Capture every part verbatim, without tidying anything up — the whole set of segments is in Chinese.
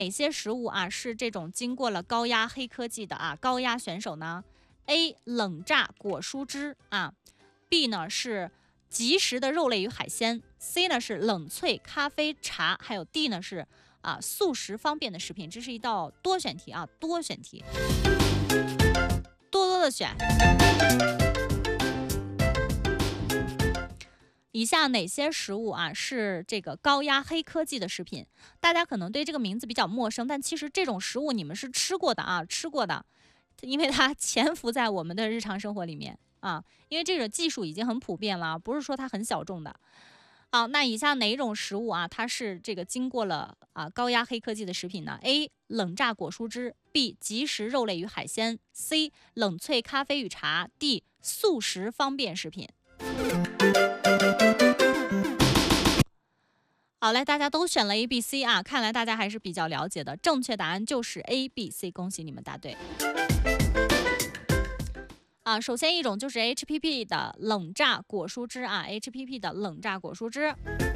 哪些食物啊是这种经过了高压黑科技的啊高压选手呢 ？A. 冷榨果蔬汁啊 ，B 呢是即食的肉类与海鲜 ，C 呢是冷萃咖啡茶，还有 D 呢是啊速食方便的食品。这是一道多选题啊，多选题，多多的选。以下哪些食物啊是这个高压黑科技的食品？大家可能对这个名字比较陌生，但其实这种食物你们是吃过的啊，吃过的，因为它潜伏在我们的日常生活里面啊。因为这个技术已经很普遍了，不是说它很小众的。好，那以下哪一种食物啊，它是这个经过了啊高压黑科技的食品呢 ？A. 冷榨果蔬汁 ，B. 即食肉类与海鲜 ，C. 冷萃咖啡与茶 ，D. 速食方便食品。好嘞，大家都选了 A、B、C 啊，看来大家还是比较了解的。正确答案就是 A、B、C， 恭喜你们答对。啊，首先一种就是 H P P 的冷榨果蔬汁啊 ，H P P 的冷榨果蔬汁，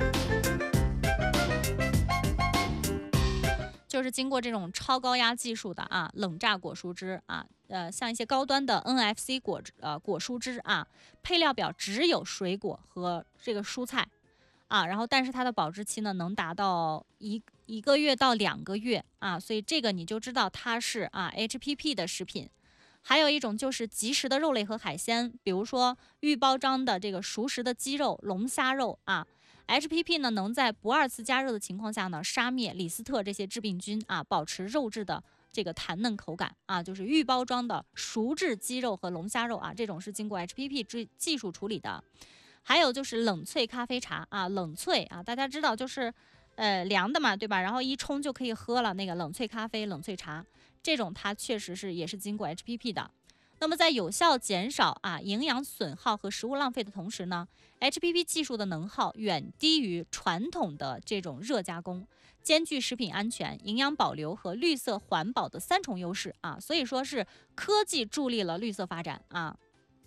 就是经过这种超高压技术的啊，冷榨果蔬汁啊，呃，像一些高端的 N F C 果呃果蔬汁啊，配料表只有水果和这个蔬菜。啊，然后但是它的保质期呢能达到一一个月到两个月啊，所以这个你就知道它是啊 H P P 的食品。还有一种就是即食的肉类和海鲜，比如说预包装的这个熟食的鸡肉、龙虾肉啊 ，H P P 呢能在不二次加热的情况下呢杀灭李斯特这些致病菌啊，保持肉质的这个弹嫩口感啊，就是预包装的熟制鸡肉和龙虾肉啊，这种是经过 H P P 技术处理的。还有就是冷萃咖啡茶啊，冷萃啊，大家知道就是，呃，凉的嘛，对吧？然后一冲就可以喝了，那个冷萃咖啡、冷萃茶，这种它确实是也是经过 H P P 的。那么在有效减少啊营养损耗和食物浪费的同时呢 ，H P P 技术的能耗远低于传统的这种热加工，兼具食品安全、营养保留和绿色环保的三重优势啊，所以说是科技助力了绿色发展啊。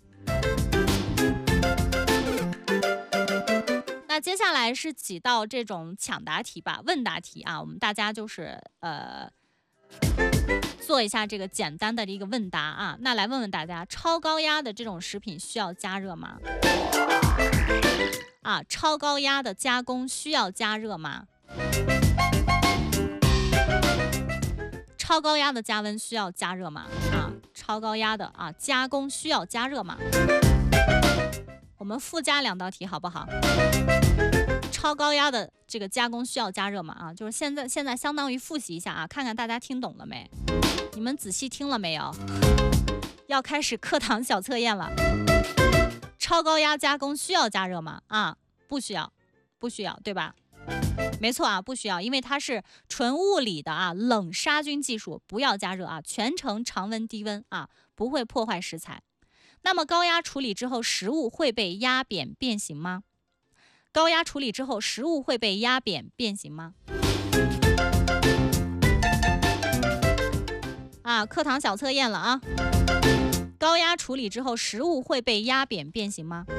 那接下来是几道这种抢答题吧，问答题啊，我们大家就是呃做一下这个简单的一个问答啊。那来问问大家，超高压的这种食品需要加热吗？啊，超高压的加工需要加热吗？超高压的加温需要加热吗？啊，超高压的啊加工需要加热吗？我们附加两道题好不好？超高压的这个加工需要加热吗？啊，就是现在现在相当于复习一下啊，看看大家听懂了没？你们仔细听了没有？要开始课堂小测验了。超高压加工需要加热吗？啊，不需要，不需要，对吧？没错啊，不需要，因为它是纯物理的啊，冷杀菌技术，不要加热啊，全程常温低温啊，不会破坏食材。那么高压处理之后，食物会被压扁变形吗？高压处理之后，食物会被压扁变形吗？啊，课堂小测验了啊！高压处理之后，食物会被压扁变形吗？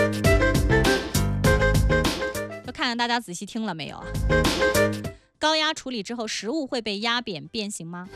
就看看大家仔细听了没有啊？高压处理之后，食物会被压扁变形吗？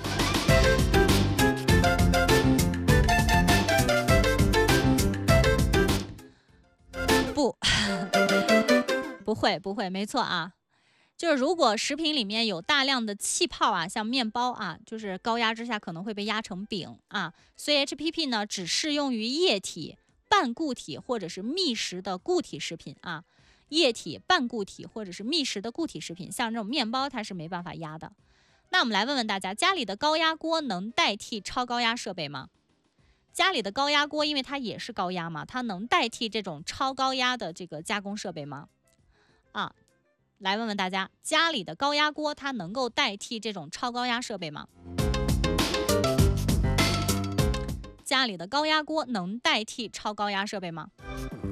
不，不会，不会，没错啊。就是如果食品里面有大量的气泡啊，像面包啊，就是高压之下可能会被压成饼啊。所以 H P P 呢只适用于液体、半固体或者是密实的固体食品啊。液体、半固体或者是密实的固体食品，像这种面包它是没办法压的。那我们来问问大家，家里的高压锅能代替超高压设备吗？家里的高压锅，因为它也是高压嘛，它能代替这种超高压的这个加工设备吗？啊，来问问大家，家里的高压锅它能够代替这种超高压设备吗？家里的高压锅能代替超高压设备吗？